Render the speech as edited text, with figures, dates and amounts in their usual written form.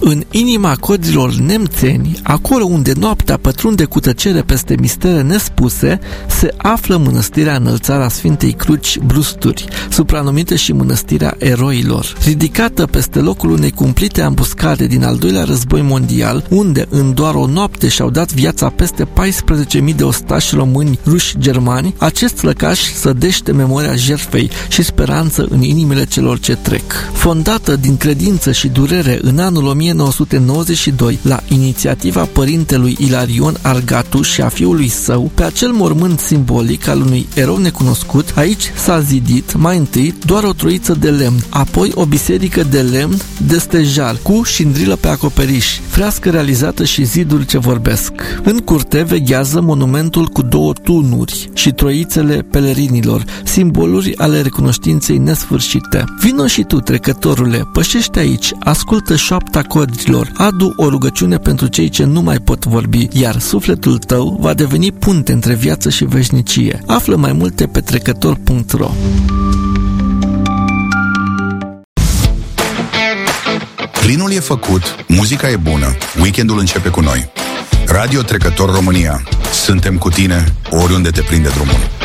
În inima codrilor nemțeni, acolo unde noaptea pătrunde cu tăcere peste mistere nespuse, se află mănăstirea Înălțarea Sfintei Cruci Brusturi, supranumită și Mănăstirea Eroilor. Ridicată peste locul unei cumplite ambuscade din al doilea război mondial, unde în doar o noapte și-au dat viața peste 14.000 de ostași români, ruși, germani, acest lăcaș sădește memoria jertfei și speranță în inimile celor ce trec. Fondată din credință și durere în anul 1992 la inițiativa părintelui Ilarion Argatu și a fiului său, pe acel mormânt simbolic al unui erou necunoscut, aici s-a zidit mai întâi doar o troiță de lemn, apoi o biserică de lemn de stejar cu șindrilă pe acoperiș, frească realizată și ziduri ce vorbesc. În curte veghează monumentul cu 2 tunuri și troițele pelerinilor, simboluri ale recunoștinței nesfârșite. Vino și tu, trecătorule, pășește aici, ascultă șoapta codrilor, adu o rugăciune pentru cei ce nu mai pot vorbi, iar sufletul tău va deveni punte între viață și veșnicie. Află mai multe pe trecător.ro. Plinul e făcut, muzica e bună, weekendul începe cu noi. Radio Trecător România. Suntem cu tine oriunde te prinde drumul.